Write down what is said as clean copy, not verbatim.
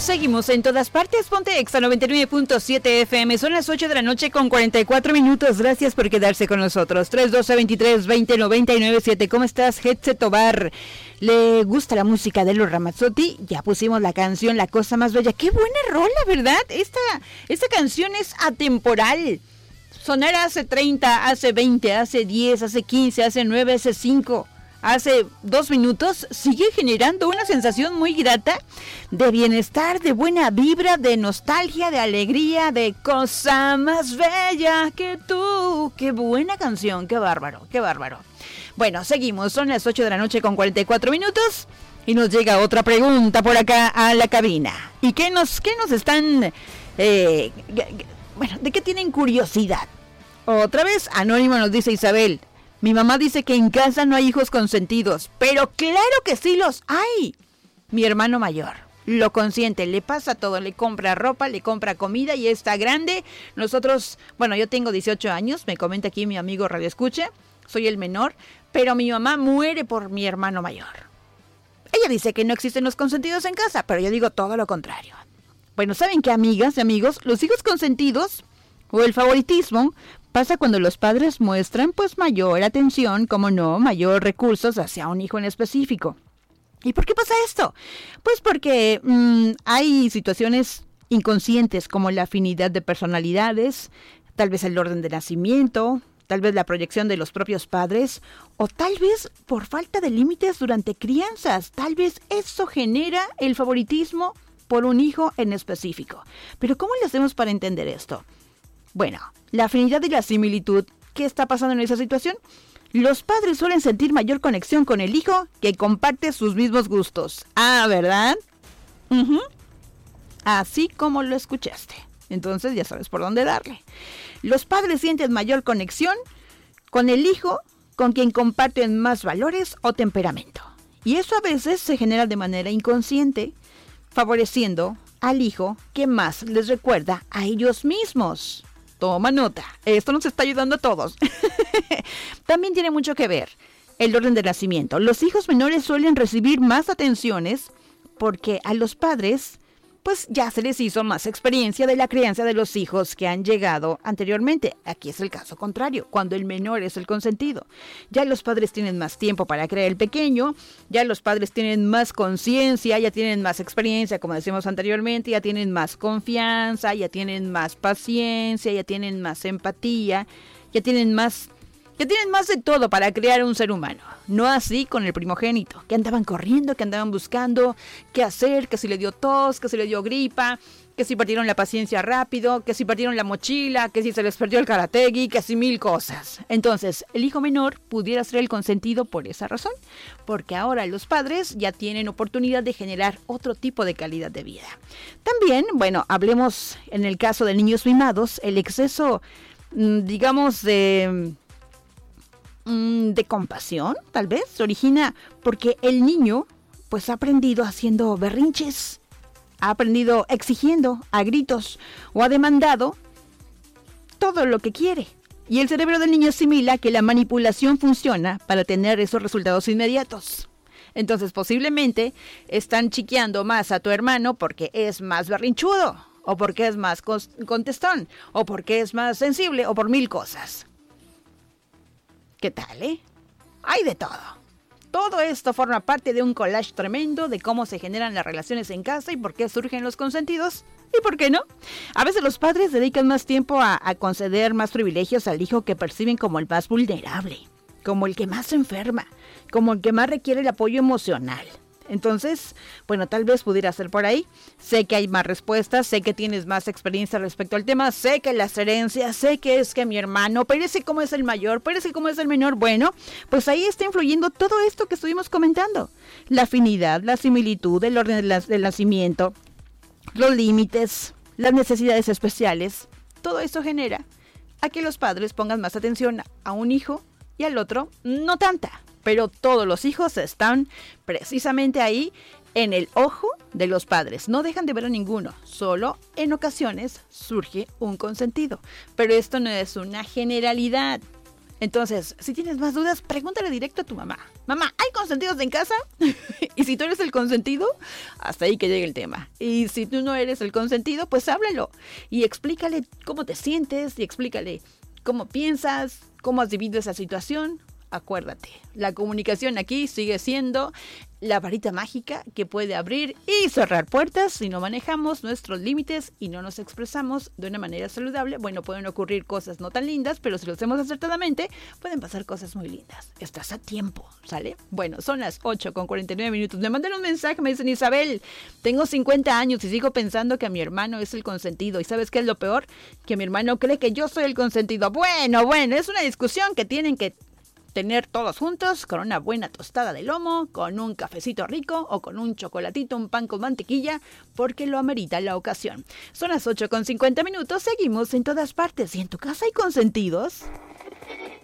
Seguimos en todas partes, ponte Exa 99.7 FM, son las 8 de la noche con 44 minutos, gracias por quedarse con nosotros, 312-23-20-99-7, ¿cómo estás, Hetze Tobar? ¿Le gusta la música de los Ramazzotti? Ya pusimos la canción La Cosa Más Bella, qué buena rola, ¿verdad? Esta canción es atemporal, sonará hace 30, hace 20, hace 10, hace 15, hace 9, hace 5... Hace 2 minutos sigue generando una sensación muy grata de bienestar, de buena vibra, de nostalgia, de alegría, de cosa más bella que tú. ¡Qué buena canción! ¡Qué bárbaro! ¡Qué bárbaro! Bueno, seguimos. Son las 8 de la noche con 44 minutos y nos llega otra pregunta por acá a la cabina. ¿Y qué nos están... bueno, ¿de qué tienen curiosidad? Otra vez, anónimo nos dice Isabel. Mi mamá dice que en casa no hay hijos consentidos, pero claro que sí los hay. Mi hermano mayor lo consiente, le pasa todo, le compra ropa, le compra comida y está grande. Nosotros, bueno, yo tengo 18 años, me comenta aquí mi amigo Radio Escuche, soy el menor, pero mi mamá muere por mi hermano mayor. Ella dice que no existen los consentidos en casa, pero yo digo todo lo contrario. Bueno, ¿saben qué, amigas y amigos? Los hijos consentidos o el favoritismo pasa cuando los padres muestran pues mayor atención, como no, mayor recursos hacia un hijo en específico. ¿Y por qué pasa esto? Pues porque hay situaciones inconscientes como la afinidad de personalidades, tal vez el orden de nacimiento, tal vez la proyección de los propios padres, o tal vez por falta de límites durante crianzas. Tal vez eso genera el favoritismo por un hijo en específico. Pero ¿cómo le hacemos para entender esto? Bueno, la afinidad y la similitud, ¿qué está pasando en esa situación? Los padres suelen sentir mayor conexión con el hijo que comparte sus mismos gustos. Ah, ¿verdad? Así como lo escuchaste. Entonces ya sabes por dónde darle. Los padres sienten mayor conexión con el hijo con quien comparten más valores o temperamento. Y eso a veces se genera de manera inconsciente, favoreciendo al hijo que más les recuerda a ellos mismos. Toma nota, esto nos está ayudando a todos. También tiene mucho que ver el orden de nacimiento. Los hijos menores suelen recibir más atenciones porque a los padres pues ya se les hizo más experiencia de la crianza de los hijos que han llegado anteriormente. Aquí es el caso contrario, cuando el menor es el consentido. Ya los padres tienen más tiempo para crear el pequeño, ya los padres tienen más conciencia, ya tienen más experiencia, como decíamos anteriormente, ya tienen más confianza, ya tienen más paciencia, ya tienen más empatía, ya tienen más de todo para crear un ser humano. No así con el primogénito, que andaban corriendo, que andaban buscando qué hacer, que si le dio tos, que si le dio gripa, que si perdieron la paciencia rápido, que si perdieron la mochila, que si se les perdió el karategui, que si 1000 cosas. Entonces, el hijo menor pudiera ser el consentido por esa razón, porque ahora los padres ya tienen oportunidad de generar otro tipo de calidad de vida. También, bueno, hablemos en el caso de niños mimados, el exceso, digamos, de compasión, tal vez, se origina porque el niño pues ha aprendido haciendo berrinches, ha aprendido exigiendo a gritos o ha demandado todo lo que quiere. Y el cerebro del niño asimila que la manipulación funciona para tener esos resultados inmediatos. Entonces posiblemente están chiqueando más a tu hermano porque es más berrinchudo, o porque es más contestón, o porque es más sensible, o por 1000 cosas. ¿Qué tal, Hay de todo. Todo esto forma parte de un collage tremendo de cómo se generan las relaciones en casa y por qué surgen los consentidos. ¿Y por qué no? A veces los padres dedican más tiempo a conceder más privilegios al hijo que perciben como el más vulnerable, como el que más se enferma, como el que más requiere el apoyo emocional. Entonces, bueno, tal vez pudiera ser por ahí. Sé que hay más respuestas, sé que tienes más experiencia respecto al tema, sé que las herencias, sé que es que mi hermano, pero ese como es el mayor, pero ese como es el menor. Bueno, pues ahí está influyendo todo esto que estuvimos comentando. La afinidad, la similitud, el orden del nacimiento, los límites, las necesidades especiales. Todo esto genera a que los padres pongan más atención a un hijo y al otro no tanta. Pero todos los hijos están precisamente ahí en el ojo de los padres. No dejan de ver a ninguno. Solo en ocasiones surge un consentido. Pero esto no es una generalidad. Entonces, si tienes más dudas, pregúntale directo a tu mamá. Mamá, ¿hay consentidos en casa? Y si tú eres el consentido, hasta ahí que llegue el tema. Y si tú no eres el consentido, pues háblalo. Y explícale cómo te sientes y explícale cómo piensas, cómo has vivido esa situación. Acuérdate, la comunicación aquí sigue siendo la varita mágica que puede abrir y cerrar puertas si no manejamos nuestros límites y no nos expresamos de una manera saludable. Bueno, pueden ocurrir cosas no tan lindas, pero si lo hacemos acertadamente, pueden pasar cosas muy lindas. Estás a tiempo, ¿sale? Bueno, son las 8:49. Me mandan un mensaje, me dicen: Isabel, tengo 50 años y sigo pensando que mi hermano es el consentido. ¿Y sabes qué es lo peor? Que mi hermano cree que yo soy el consentido. Bueno, es una discusión que tienen que tener todos juntos, con una buena tostada de lomo, con un cafecito rico o con un chocolatito, un pan con mantequilla, porque lo amerita la ocasión. Son las 8:50, seguimos en todas partes. ¿Y en tu casa hay consentidos?